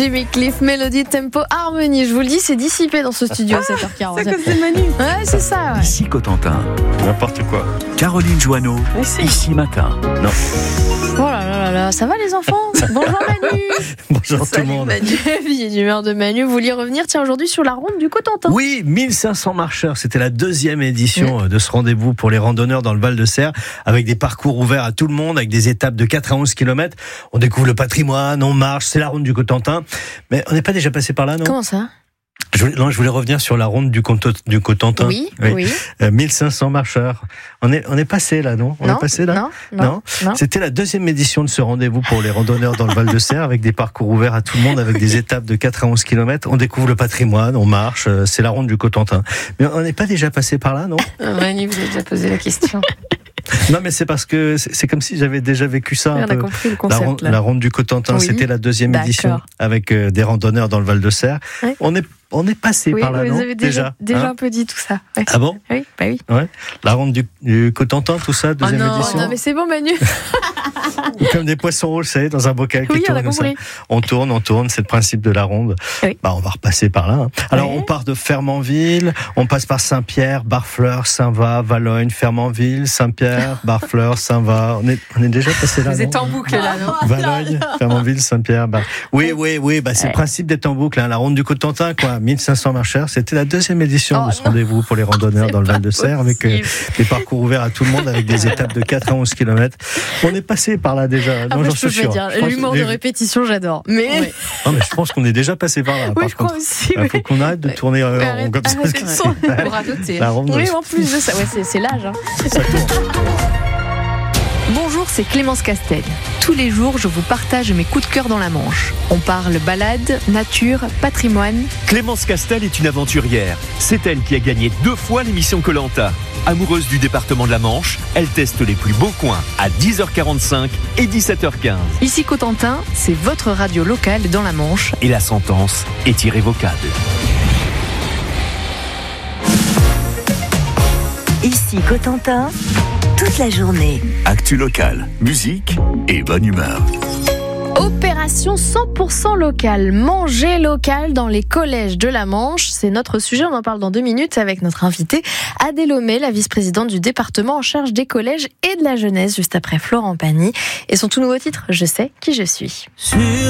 Jimmy Cliff, mélodie, tempo, harmonie. Je vous le dis, c'est dissipé dans ce studio à 7h40. C'est comme c'est Manu. Ouais, c'est ça. Ouais. Ici Cotentin. N'importe quoi. Caroline Joanneau. Ici Matin. Non. Oh là là là là, ça va les enfants? Bonjour Manu. Bonjour tout le monde. Billet d'humeur de Manu. Vous vouliez revenir, tiens, aujourd'hui sur la ronde du Cotentin. Oui, 1500 marcheurs. C'était la deuxième édition de ce rendez-vous pour les randonneurs dans le Val-de-Serre, avec des parcours ouverts à tout le monde, avec des étapes de 4 à 11 km. On découvre le patrimoine, on marche, c'est la ronde du Cotentin. Mais on n'est pas déjà passé par là, non? Comment ça? Je voulais revenir sur la ronde du Cotentin. Oui. 1500 marcheurs. On est passé là, non? Non, est passé là? Non. C'était la deuxième édition de ce rendez-vous pour les randonneurs dans le Val-de-Serre, avec des parcours ouverts à tout le monde, avec des étapes de 4 à 11 km. On découvre le patrimoine, on marche, c'est la ronde du Cotentin. Mais on n'est pas déjà passé par là, non? Manu, vous avez déjà posé la question. Non, mais c'est parce que c'est comme si j'avais déjà vécu ça. On a compris le concept. La ronde du Cotentin, Oui, c'était la deuxième édition avec des randonneurs dans le Val-de-Serre. Ouais. On est passé par là, vous non? avez déjà hein? un peu dit tout ça. Ouais. Ah bon? Oui, bah oui. Ouais. La ronde du Cotentin, tout ça, deuxième édition. Non, mais c'est bon, Manu. Comme des poissons rouges, vous savez, dans un bocal qui Oui, on tourne a comme ça. compris. On tourne, c'est le principe de la ronde. Oui. On va repasser par là. Alors, Ouais. on part de Fermanville, on passe par Saint-Pierre, Barfleur, Saint-Va, Valognes, Fermanville, Saint-Pierre, Barfleur, Saint-Va. On est déjà passé là, Vous non? êtes en boucle là, non? Valognes, Fermanville, Saint-Pierre. Oui, c'est le principe d'être en boucle. La ronde du Cotentin, 1500 marcheurs. C'était la deuxième édition de ce rendez-vous pour les randonneurs dans le Val-de-Serre, avec des parcours ouverts à tout le monde, avec des étapes de 4 à 11 km. On est passé par là déjà. Ah, Non, moi, j'en je peux suis pas sûr. dire. L'humour de répétition, j'adore. Mais Non, mais je pense qu'on est déjà passé par là. oui, par je crois contre. aussi. Il faut qu'on arrête de tourner en rond comme ça. arrêtez de tourner. Pour adopter. La ronde, Oui, en plus de ça, c'est l'âge. Hein. ça tourne. Bonjour, c'est Clémence Castel. Tous les jours, je vous partage mes coups de cœur dans la Manche. On parle balade, nature, patrimoine. Clémence Castel est une aventurière. C'est elle qui a gagné 2 fois l'émission Koh-Lanta. Amoureuse du département de la Manche, elle teste les plus beaux coins à 10h45 et 17h15. Ici Cotentin, c'est votre radio locale dans la Manche. Et la sentence est irrévocable. Ici Cotentin, toute la journée. Actu locale, musique et bonne humeur. Opération 100% locale, manger local dans les collèges de la Manche. C'est notre sujet, on en parle dans 2 minutes avec notre invitée Adèle Homé, la vice-présidente du département en charge des collèges et de la jeunesse, juste après Florent Pagny. Et son tout nouveau titre, Je sais qui je suis.